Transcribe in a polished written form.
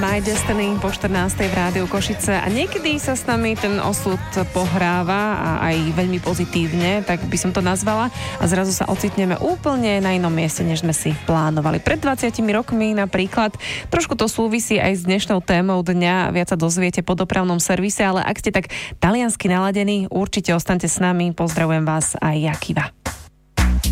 My Destiny po 14. v Rádiu Košice a niekedy sa s nami ten osud pohráva a aj veľmi pozitívne, tak by som to nazvala, a zrazu sa ocitneme úplne na inom mieste, než sme si plánovali. Pred 20 rokmi napríklad, trošku to súvisí aj s dnešnou témou dňa, viac sa dozviete po dopravnom servise, ale ak ste tak taliansky naladení, určite ostaňte s nami, pozdravujem vás aj ja, Kiva.